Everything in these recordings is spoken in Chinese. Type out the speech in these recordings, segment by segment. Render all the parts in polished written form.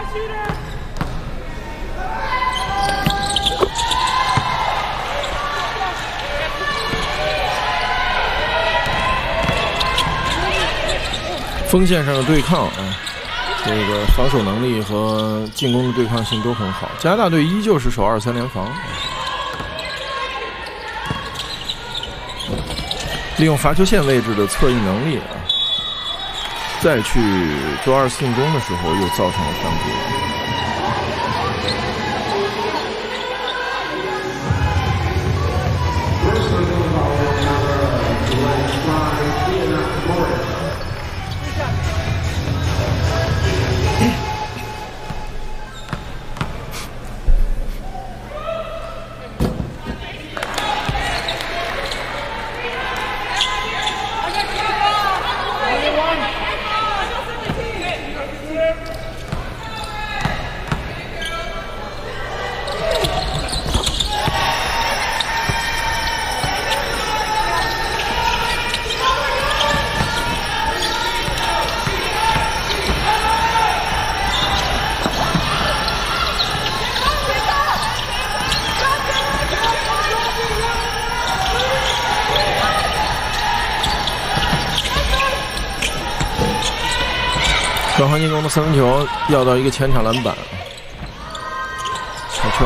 锋线上的对抗啊，这个防守能力和进攻的对抗性都很好。加拿大队依旧是守2-3联防，利用罚球线位置的策应能力啊，再去做2次进攻的时候又造成了犯规。转换进攻的3分球要到一个前场篮板，好球！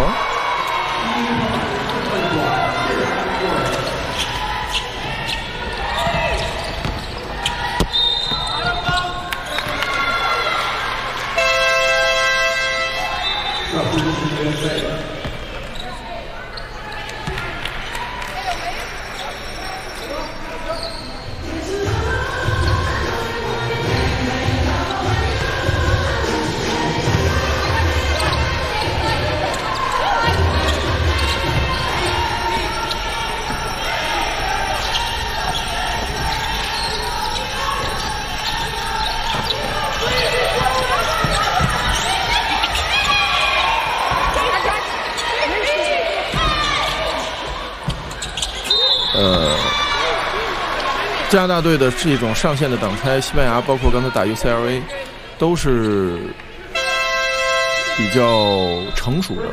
加拿大队的这种上线的挡拆，西班牙包括刚才打 UCLA 都是比较成熟的。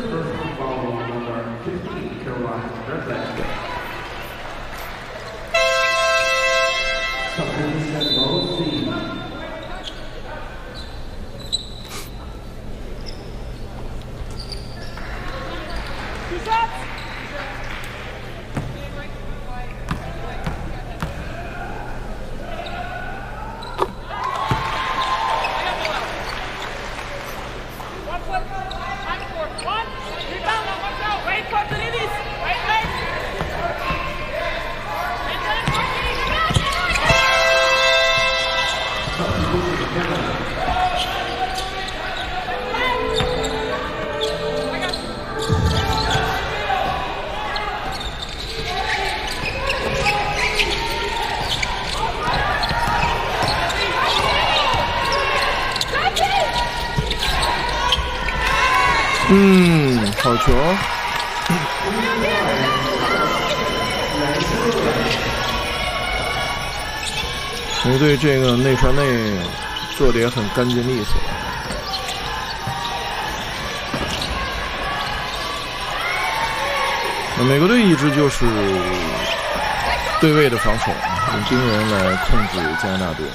好球！美国队这个内传内做的也很干净利索。美国队一直就是对位的防守，用兵人来控制加拿大队。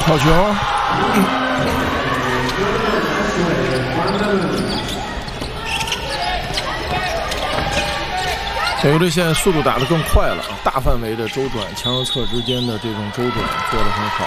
好球！美国队现在速度打得更快了，大范围的周转，强右侧之间的这种周转做得很好。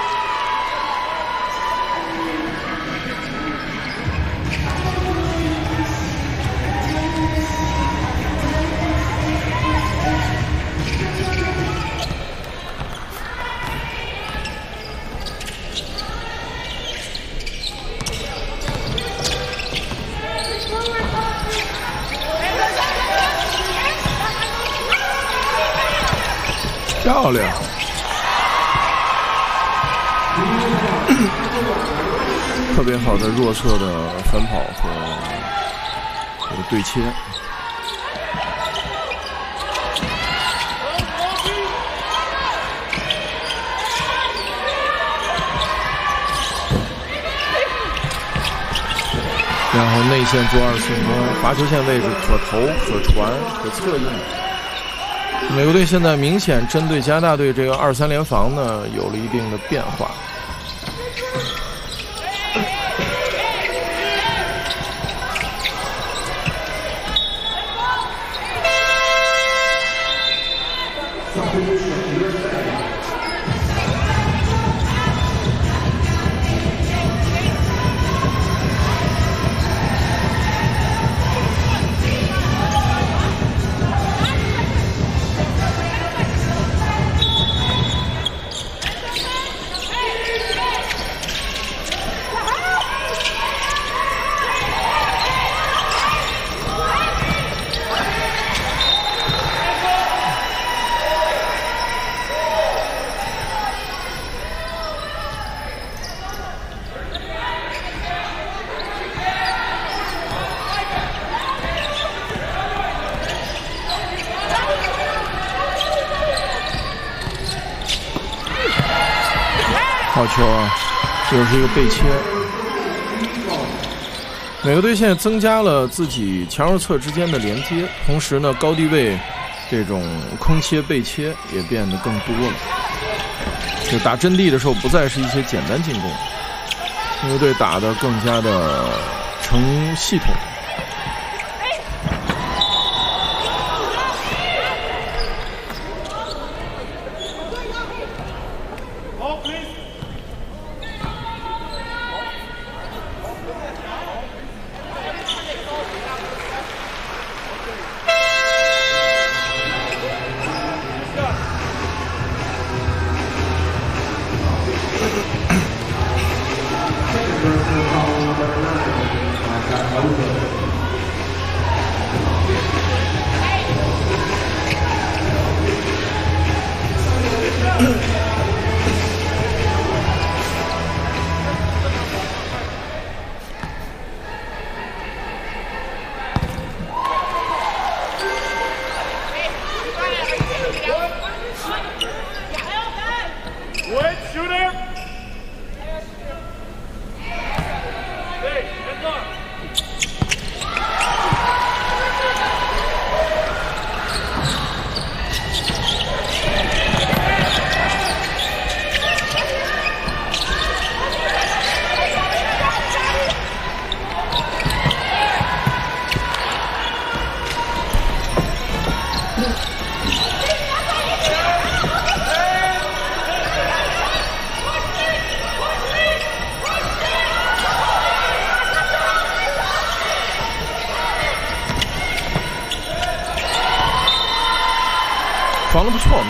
漂亮！特别好的弱侧的反跑和这个对切。然后内线做2次进攻，罚球线位置可投、可传、可策应。美国队现在明显针对加拿大队这个2-3联防呢，有了一定的变化。好球啊！又是一个背切。美国队现在增加了自己强弱侧之间的连接，同时呢，高低位这种空切、背切也变得更多了。就打阵地的时候，不再是一些简单进攻，美国队打得更加的成系统。防得不错，